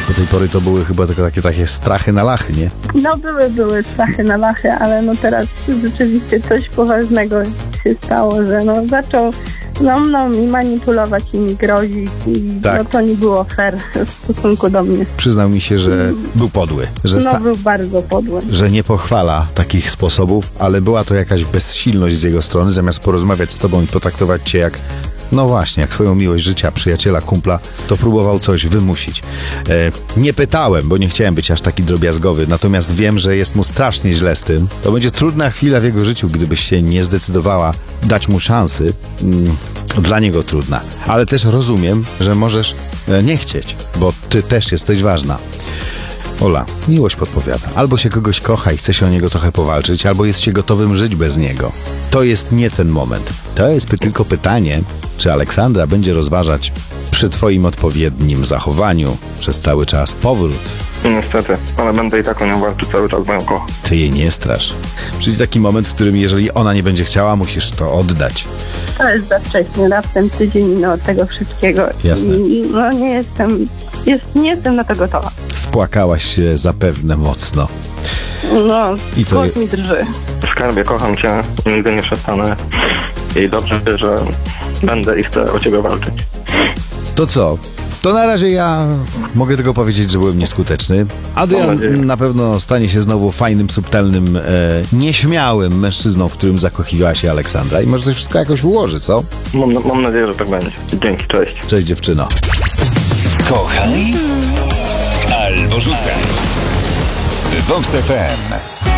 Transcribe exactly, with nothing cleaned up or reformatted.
Do tej pory to były chyba tylko takie, takie strachy na lachy, nie? No były, były strachy na lachy, ale no teraz rzeczywiście coś poważnego się stało, że no zaczął no mną i manipulować i mi grozić i Tak. no to nie było fair w stosunku do mnie. Przyznał mi się, że był podły, że, No sta- był bardzo podły. że nie pochwala takich sposobów, ale była to jakaś bezsilność z jego strony, zamiast porozmawiać z tobą i potraktować cię jak, no właśnie, jak swoją miłość życia, przyjaciela, kumpla, to próbował coś wymusić. E, nie pytałem, bo nie chciałem być aż taki drobiazgowy, natomiast wiem, że jest mu strasznie źle z tym. To będzie trudna chwila w jego życiu, gdybyś się nie zdecydowała dać mu szansy. Mm, dla niego trudna. Ale też rozumiem, że możesz e, nie chcieć, bo ty też jesteś ważna. Ola, miłość podpowiada. Albo się kogoś kocha i chce się o niego trochę powalczyć, albo jest się gotowym żyć bez niego. To jest nie ten moment. To jest py- tylko pytanie, czy Aleksandra będzie rozważać przy twoim odpowiednim zachowaniu przez cały czas powrót. Niestety, ale będę i tak o nią walczył cały czas, bo ją kocham. Ty jej nie strasz. Czyli taki moment, w którym jeżeli ona nie będzie chciała, musisz to oddać. To jest za wcześnie, raptem tydzień minął od tego wszystkiego. Jasne. I no nie jestem, jest, nie jestem na to gotowa. Spłakałaś się zapewne mocno. No, I to głos mi drży. Skarbie, kocham cię, nigdy nie przestanę i dobrze wiesz, że będę i chcę o ciebie walczyć. To co? To na razie ja mogę tylko powiedzieć, że byłem nieskuteczny. Mam Adrian nadzieję. na pewno stanie się znowu fajnym, subtelnym, e, nieśmiałym mężczyzną, w którym zakochiwała się Aleksandra i może to wszystko jakoś ułoży, co? Mam, mam nadzieję, że tak będzie. Dzięki, cześć. Cześć dziewczyno. Kochaj albo rzucaj. Vox F M.